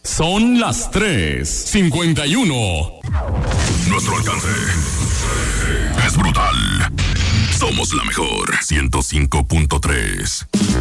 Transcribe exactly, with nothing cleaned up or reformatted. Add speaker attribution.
Speaker 1: Son las tres cincuenta y uno.
Speaker 2: Nuestro alcance es brutal. Somos la mejor ciento cinco punto tres.